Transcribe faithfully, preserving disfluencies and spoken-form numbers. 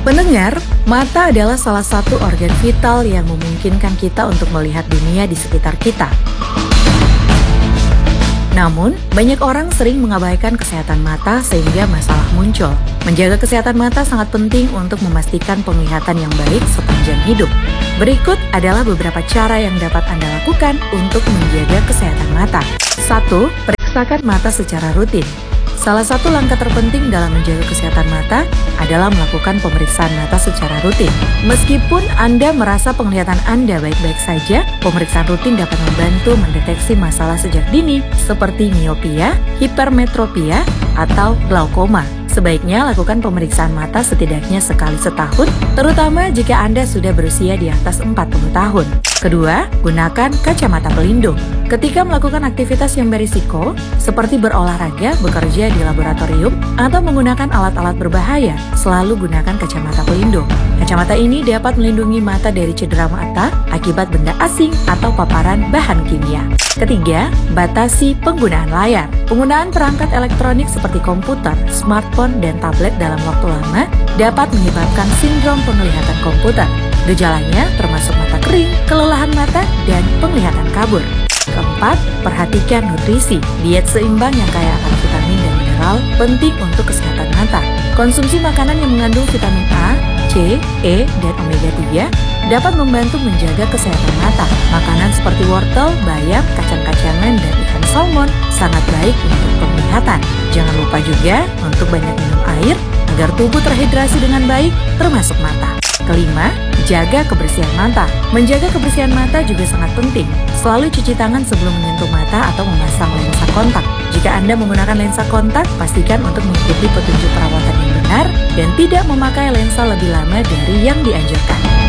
Pendengar, mata adalah salah satu organ vital yang memungkinkan kita untuk melihat dunia di sekitar kita. Namun, banyak orang sering mengabaikan kesehatan mata sehingga masalah muncul. Menjaga kesehatan mata sangat penting untuk memastikan penglihatan yang baik sepanjang hidup. Berikut adalah beberapa cara yang dapat Anda lakukan untuk menjaga kesehatan mata. satu. Periksakan mata secara rutin. Salah satu langkah terpenting dalam menjaga kesehatan mata adalah melakukan pemeriksaan mata secara rutin. Meskipun Anda merasa penglihatan Anda baik-baik saja, pemeriksaan rutin dapat membantu mendeteksi masalah sejak dini seperti miopia, hipermetropia, atau glaukoma. Sebaiknya lakukan pemeriksaan mata setidaknya sekali setahun, terutama jika Anda sudah berusia di atas empat puluh tahun. Kedua, gunakan kacamata pelindung. Ketika melakukan aktivitas yang berisiko, seperti berolahraga, bekerja di laboratorium, atau menggunakan alat-alat berbahaya, selalu gunakan kacamata pelindung. Kacamata ini dapat melindungi mata dari cedera mata akibat benda asing atau paparan bahan kimia. Ketiga, batasi penggunaan layar. Penggunaan perangkat elektronik seperti komputer, smartphone, dan tablet dalam waktu lama dapat menyebabkan sindrom penglihatan komputer. Gejalanya termasuk mata kering, kelelahan mata, dan penglihatan kabur. Keempat, perhatikan nutrisi. Diet seimbang yang kaya akan vitamin dan mineral penting untuk kesehatan mata. Konsumsi makanan yang mengandung vitamin A, C, E, dan omega tiga dapat membantu menjaga kesehatan mata. Makanan seperti wortel, bayam, kacang-kacangan, dan ikan salmon sangat baik untuk penglihatan. Jangan lupa juga untuk banyak minum air agar tubuh terhidrasi dengan baik, termasuk mata. Kelima, jaga kebersihan mata. Menjaga kebersihan mata juga sangat penting. Selalu cuci tangan sebelum menyentuh mata atau memasang lensa kontak. Jika Anda menggunakan lensa kontak, pastikan untuk mengikuti petunjuk perawatan yang benar dan tidak memakai lensa lebih lama dari yang dianjurkan.